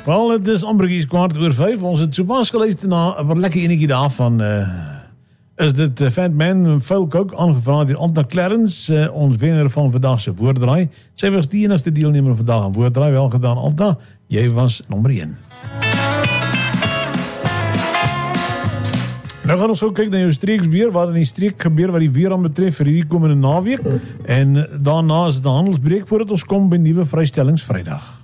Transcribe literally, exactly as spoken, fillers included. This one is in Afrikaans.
Wel, het is amper kwart oor vijf. Ons het so pas geluister na 'n lekker enetjie daar van uh, is dit uh, Fat Man Phil Coke, aangevra deur Anta Clarence, uh, ons wenner van vandag se woorddraai. Sy was die enigste deelnemer vandag aan woorddraai. Wel gedaan, Anta. Jy was nommer een. Nou gaan ons ook kyk na jou streeks weer, wat in die streek gebeur wat die weer aan betref vir hierdie komende naweek. En daarna is die handelsbreek voordat ons kom by nuwe vrystellings Vrydag.